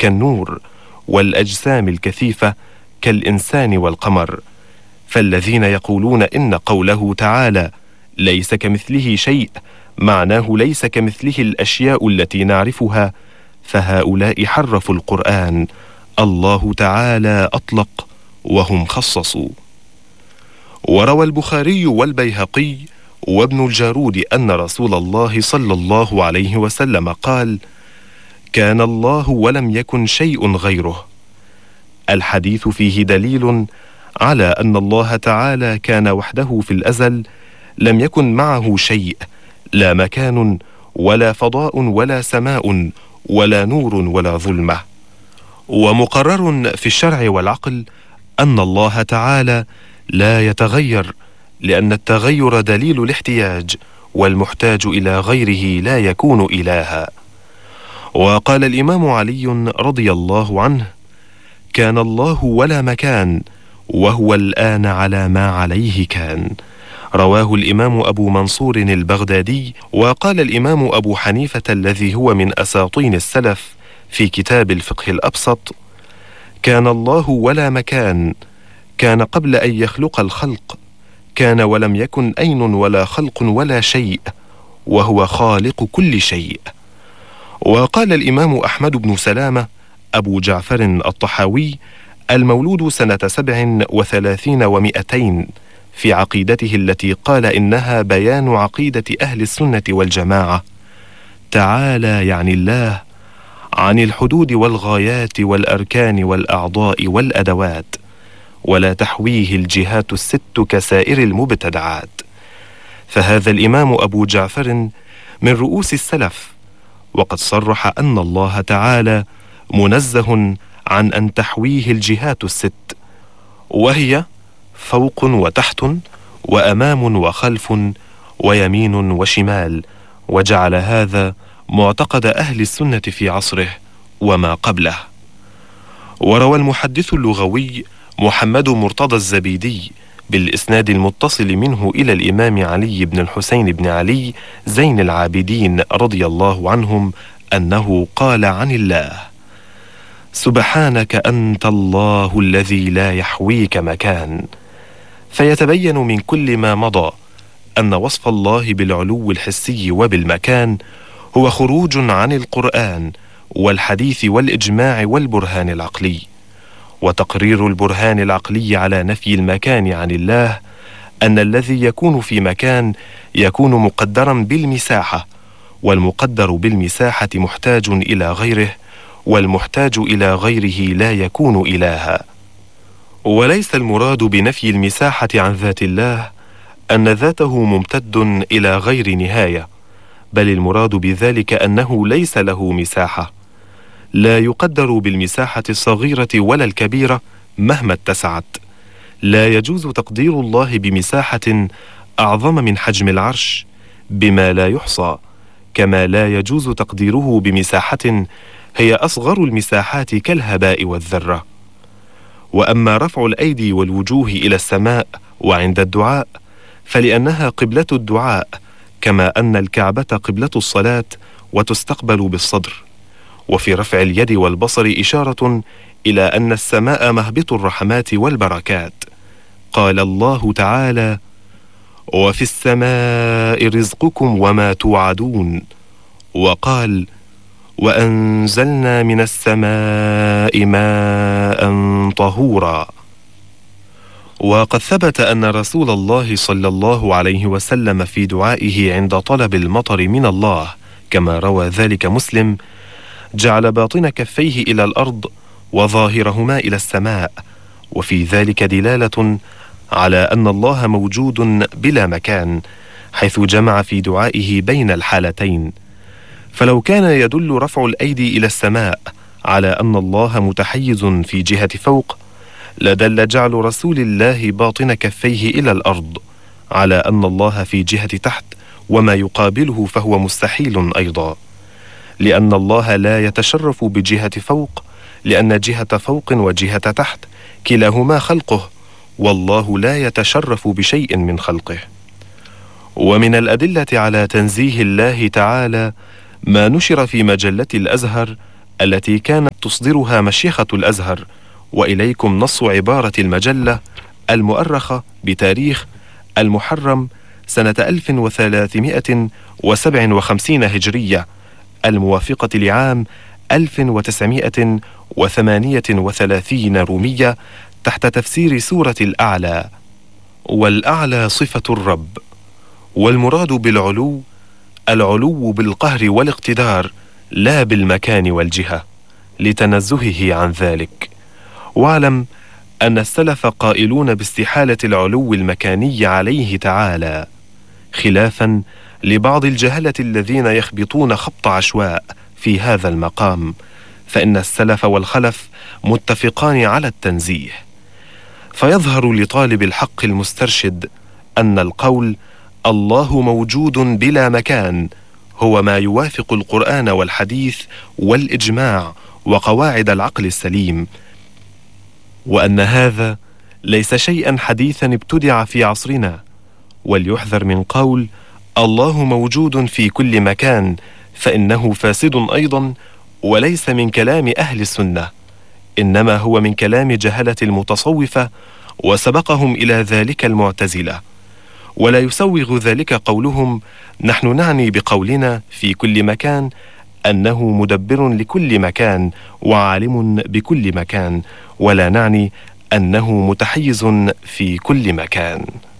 كالنور، والأجسام الكثيفة كالإنسان والقمر. فالذين يقولون إن قوله تعالى ليس كمثله شيء معناه ليس كمثله الأشياء التي نعرفها، فهؤلاء حرفوا القرآن. الله تعالى أطلق وهم خصصوا. وروى البخاري والبيهقي وابن الجارود أن رسول الله صلى الله عليه وسلم قال: كان الله ولم يكن شيء غيره. الحديث فيه دليل على أن الله تعالى كان وحده في الأزل، لم يكن معه شيء، لا مكان ولا فضاء ولا سماء ولا نور ولا ظلمة. ومقرر في الشرع والعقل أن الله تعالى لا يتغير، لأن التغير دليل الاحتياج، والمحتاج إلى غيره لا يكون إلها. وقال الإمام علي رضي الله عنه: كان الله ولا مكان، وهو الآن على ما عليه كان. رواه الإمام أبو منصور البغدادي. وقال الإمام أبو حنيفة الذي هو من أساطين السلف في كتاب الفقه الأبسط: كان الله ولا مكان، كان قبل أن يخلق الخلق، كان ولم يكن أين ولا خلق ولا شيء، وهو خالق كل شيء. وقال الإمام أحمد بن سلامة أبو جعفر الطحاوي المولود سنة 37 و200 في عقيدته التي قال إنها بيان عقيدة أهل السنة والجماعة: تعالى يعني الله عن الحدود والغايات والأركان والأعضاء والأدوات، ولا تحويه الجهات الست كسائر المبتدعات. فهذا الإمام أبو جعفر من رؤوس السلف، وقد صرح أن الله تعالى منزه عن أن تحويه الجهات الست، وهي فوق وتحت وأمام وخلف ويمين وشمال، وجعل هذا معتقد أهل السنة في عصره وما قبله. وروى المحدث اللغوي محمد مرتضى الزبيدي بالإسناد المتصل منه إلى الإمام علي بن الحسين بن علي زين العابدين رضي الله عنهم أنه قال عن الله: سبحانك أنت الله الذي لا يحويك مكان. فيتبين من كل ما مضى أن وصف الله بالعلو الحسي وبالمكان هو خروج عن القرآن والحديث والإجماع والبرهان العقلي. وتقرير البرهان العقلي على نفي المكان عن الله أن الذي يكون في مكان يكون مقدرا بالمساحة، والمقدر بالمساحة محتاج إلى غيره، والمحتاج إلى غيره لا يكون إلها. وليس المراد بنفي المساحة عن ذات الله أن ذاته ممتد إلى غير نهاية، بل المراد بذلك أنه ليس له مساحة، لا يقدر بالمساحة الصغيرة ولا الكبيرة مهما اتسعت. لا يجوز تقدير الله بمساحة أعظم من حجم العرش بما لا يحصى، كما لا يجوز تقديره بمساحة هي أصغر المساحات كالهباء والذرة. وأما رفع الأيدي والوجوه إلى السماء وعند الدعاء فلأنها قبلة الدعاء، كما أن الكعبة قبلة الصلاة وتستقبل بالصدر. وفي رفع اليد والبصر إشارة إلى أن السماء مهبط الرحمات والبركات. قال الله تعالى: وفي السماء رزقكم وما توعدون. وقال: وأنزلنا من السماء ماء طهورا. وقد ثبت أن رسول الله صلى الله عليه وسلم في دعائه عند طلب المطر من الله، كما روى ذلك مسلم، جعل باطن كفيه إلى الأرض وظاهرهما إلى السماء، وفي ذلك دلالة على أن الله موجود بلا مكان، حيث جمع في دعائه بين الحالتين. فلو كان يدل رفع الأيدي إلى السماء على أن الله متحيز في جهة فوق، لدل جعل رسول الله باطن كفيه إلى الأرض على أن الله في جهة تحت، وما يقابله فهو مستحيل أيضا، لأن الله لا يتشرف بجهة فوق، لأن جهة فوق وجهة تحت كلاهما خلقه، والله لا يتشرف بشيء من خلقه. ومن الأدلة على تنزيه الله تعالى ما نشر في مجلة الأزهر التي كانت تصدرها مشيخة الأزهر، وإليكم نص عبارة المجلة المؤرخة بتاريخ المحرم سنة 1357 هجرية الموافقة لعام 1938 رومية، تحت تفسير سورة الأعلى. والأعلى صفة الرب، والمراد بالعلو العلو بالقهر والاقتدار، لا بالمكان والجهة، لتنزهه عن ذلك. واعلم أن السلف قائلون باستحالة العلو المكاني عليه تعالى، خلافا لبعض الجهلة الذين يخبطون خبط عشواء في هذا المقام، فإن السلف والخلف متفقان على التنزيه. فيظهر لطالب الحق المسترشد أن القول الله موجود بلا مكان هو ما يوافق القرآن والحديث والإجماع وقواعد العقل السليم، وأن هذا ليس شيئا حديثا ابتدع في عصرنا. وليحذر من قول الله موجود في كل مكان، فإنه فاسد أيضا، وليس من كلام أهل السنة، إنما هو من كلام جهلة المتصوفة، وسبقهم إلى ذلك المعتزلة. ولا يسوغ ذلك قولهم نحن نعني بقولنا في كل مكان أنه مدبر لكل مكان وعالم بكل مكان، ولا نعني أنه متحيز في كل مكان.